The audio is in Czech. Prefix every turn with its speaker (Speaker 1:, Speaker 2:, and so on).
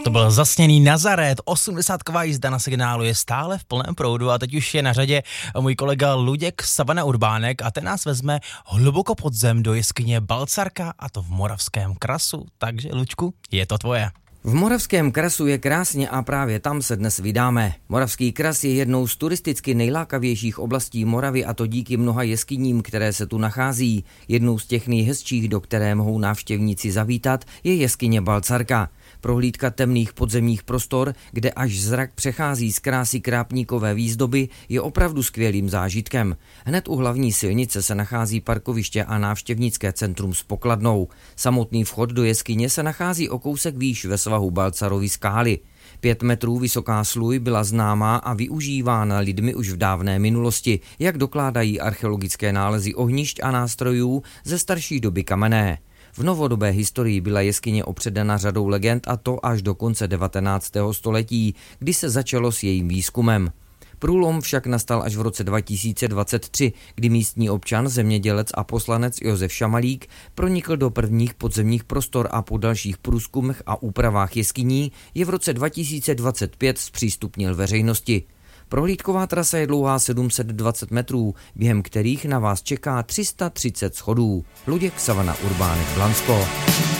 Speaker 1: To byl zasněný Nazaret, 80ková jízda na signálu je stále v plném proudu a teď už je na řadě můj kolega Luděk Savana Urbánek a ten nás vezme hluboko pod zem do jeskyně Balcarka a to v Moravském Krasu. Takže Luďku, je to tvoje.
Speaker 2: V Moravském Krasu je krásně a právě tam se dnes vydáme. Moravský Kras je jednou z turisticky nejlákavějších oblastí Moravy a to díky mnoha jeskyním, které se tu nachází. Jednou z těch nejhezčích, do které mohou návštěvníci zavítat, je jeskyně Balcarka. Prohlídka temných podzemních prostor, kde až zrak přechází z krásy krápníkové výzdoby, je opravdu skvělým zážitkem. Hned u hlavní silnice se nachází parkoviště a návštěvnické centrum s pokladnou. Samotný vchod do jeskyně se nachází o kousek výš ve svahu Balcarovy skály. 5 metrů vysoká sluj byla známá a využívána lidmi už v dávné minulosti, jak dokládají archeologické nálezy ohnišť a nástrojů ze starší doby kamenné. V novodobé historii byla jeskyně opředena řadou legend a to až do konce 19. století, kdy se začalo s jejím výzkumem. Průlom však nastal až v roce 2023, kdy místní občan, zemědělec a poslanec Josef Šamalík pronikl do prvních podzemních prostor a po dalších průzkumech a úpravách jeskyní je v roce 2025 zpřístupnil veřejnosti. Prohlídková trasa je dlouhá 720 metrů, během kterých na vás čeká 330 schodů. Luděk Savana Urbánek, Blansko.